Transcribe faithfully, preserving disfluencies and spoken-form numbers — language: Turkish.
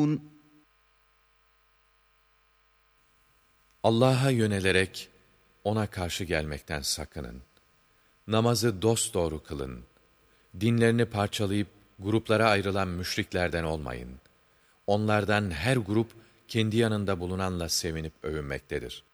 Allah'a yönelerek ona karşı gelmekten sakının. Namazı dosdoğru kılın. Dinlerini parçalayıp gruplara ayrılan müşriklerden olmayın. Onlardan her grup kendi yanında bulunanla sevinip övünmektedir.